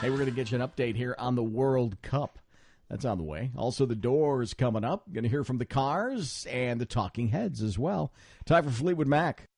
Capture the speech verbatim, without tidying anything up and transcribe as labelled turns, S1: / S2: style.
S1: Hey, we're going to get you an update here on the World Cup. That's on the way. Also, the Doors coming up. Going to hear from the Cars and the Talking Heads as well. Time for Fleetwood Mac.